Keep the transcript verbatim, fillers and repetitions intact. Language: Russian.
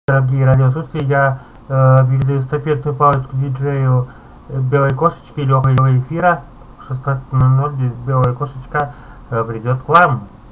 Дорогие радиослушатели, я э, передаю эстафетную палочку диджею э, Белой Кошечке, легкого эфира. В шестнадцать ноль ноль Белая Кошечка э, придет к вам.